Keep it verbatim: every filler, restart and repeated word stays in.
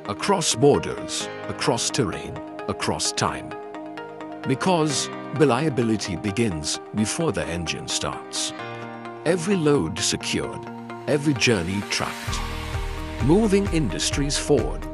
across borders, across terrain, across time. Because reliability begins before the engine starts. Every load secured, every journey tracked. Moving industries forward